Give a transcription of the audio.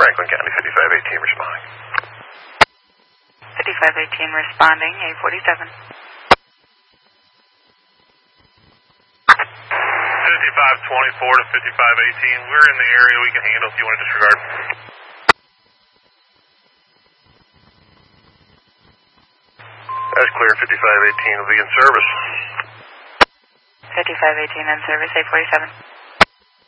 Franklin County, 5518 responding. 5518 responding, A47. 5524 to 5518, we're in the area we can handle if you want to disregard. That's clear, 5518 will be in service. 5518 in service, A47.